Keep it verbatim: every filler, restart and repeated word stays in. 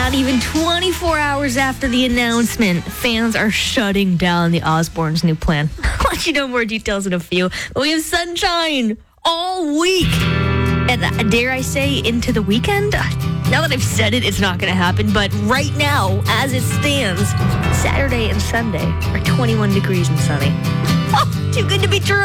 Not even twenty-four hours after the announcement, fans are shutting down the Osbournes' new plan. I'll let you know more details in a few. But we have sunshine all week. And uh, dare I say, into the weekend? Now that I've said it, it's not going to happen. But right now, as it stands, Saturday and Sunday are twenty-one degrees and sunny. Oh, too good to be true.